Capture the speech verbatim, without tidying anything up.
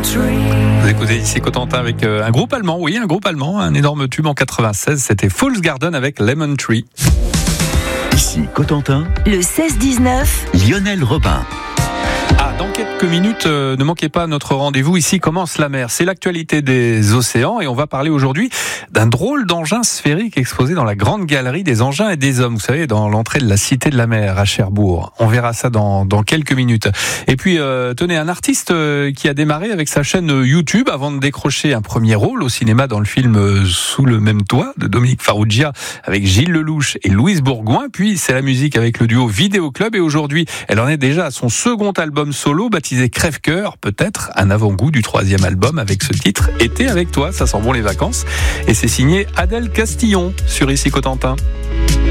Vous écoutez ici Cotentin avec un groupe allemand, oui, un groupe allemand, un énorme tube en quatre-vingt-seize, c'était Fool's Garden avec Lemon Tree. Ici Cotentin, le seize dix-neuf, Lionel Robin. Ah, dans quelques minutes, euh, ne manquez pas notre rendez-vous. Ici commence la mer. C'est l'actualité des océans et on va parler aujourd'hui d'un drôle d'engin sphérique exposé dans la grande galerie des engins et des hommes. Vous savez, dans l'entrée de la Cité de la Mer à Cherbourg. On verra ça dans, dans quelques minutes. Et puis, euh, tenez, un artiste euh, qui a démarré avec sa chaîne YouTube avant de décrocher un premier rôle au cinéma dans le film euh, Sous le même toit de Dominique Farrugia avec Gilles Lelouch et Louise Bourgoin. Puis, c'est la musique avec le duo Vidéo Club. Et aujourd'hui, elle en est déjà à son second album solo baptisé Crève-Cœur, peut-être un avant-goût du troisième album avec ce titre Été avec toi, ça sent bon les vacances, et c'est signé Adèle Castillon sur Ici Cotentin.